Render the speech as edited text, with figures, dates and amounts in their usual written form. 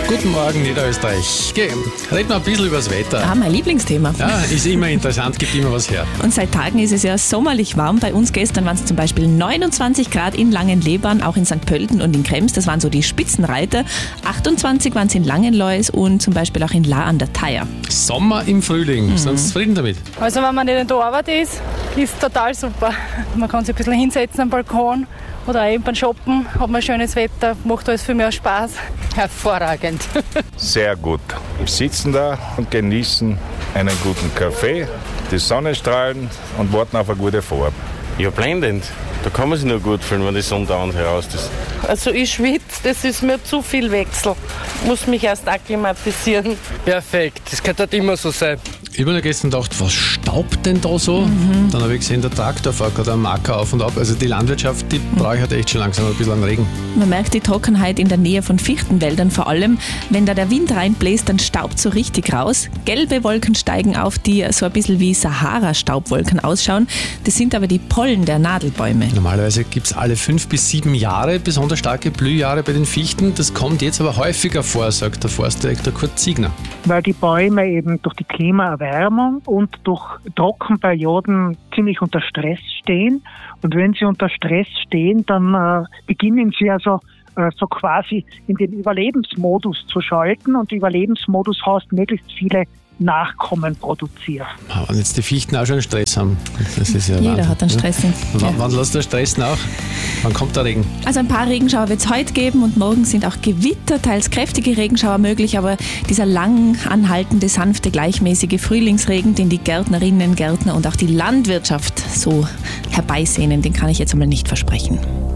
Guten Morgen, Niederösterreich. Reden wir ein bisschen über das Wetter. Mein Lieblingsthema. Ja, ist immer interessant, gibt immer was her. Und seit Tagen ist es ja sommerlich warm. Bei uns gestern waren es zum Beispiel 29 Grad in Langenlebern, auch in St. Pölten und in Krems. Das waren so die Spitzenreiter. 28 waren es in Langenlois und zum Beispiel auch in La an der Thaya. Sommer im Frühling. Sind Sie zufrieden damit? Also wenn man nicht in der Arbeit ist total super. Man kann sich ein bisschen hinsetzen am Balkon oder auch eben beim Shoppen, hat man schönes Wetter, macht alles viel mehr Spaß. Hervorragend. Sehr gut. Wir sitzen da und genießen einen guten Kaffee, die Sonnenstrahlen und warten auf eine gute Farbe. Ja, blendend. Da kann man sich nur gut fühlen, wenn die Sonne da und heraus ist. Also ich schwitze, das ist mir zu viel Wechsel. Muss mich erst akklimatisieren. Perfekt, das kann dort immer so sein. Ich habe mir gestern gedacht, was staubt denn da so? Dann habe ich gesehen, der Traktor fährt gerade einen Marker auf und ab. Also die Landwirtschaft, die braucht halt echt schon langsam ein bisschen an Regen. Man merkt die Trockenheit in der Nähe von Fichtenwäldern vor allem. Wenn da der Wind reinbläst, dann staubt so richtig raus. Gelbe Wolken steigen auf, die so ein bisschen wie Sahara-Staubwolken ausschauen. Das sind aber die Pollen der Nadelbäume. Normalerweise gibt es alle 5 bis 7 Jahre besonders starke Blühjahre bei den Fichten. Das kommt jetzt aber häufiger vor, sagt der Forstdirektor Kurt Ziegner. Weil die Bäume eben durch die Klimaerwärmung und durch Trockenperioden ziemlich unter Stress stehen. Und wenn sie unter Stress stehen, dann beginnen sie also so quasi in den Überlebensmodus zu schalten. Und Überlebensmodus heißt, möglichst viele Nachkommen produzieren. Wenn jetzt die Fichten auch schon Stress haben, das ist ja Jeder Wahnsinn. hat einen Stress. Wann lässt der Stress nach? Wann kommt der Regen? Also ein paar Regenschauer wird es heute geben und morgen sind auch Gewitter, teils kräftige Regenschauer möglich, aber dieser lang anhaltende, sanfte, gleichmäßige Frühlingsregen, den die Gärtnerinnen, Gärtner und auch die Landwirtschaft so herbeisehnen, den kann ich jetzt einmal nicht versprechen.